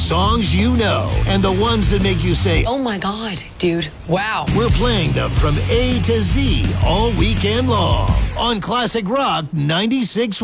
songs you know, and the ones that make you say, Oh my God, dude. Wow. We're playing them from A to Z all weekend long on Classic Rock 96.1.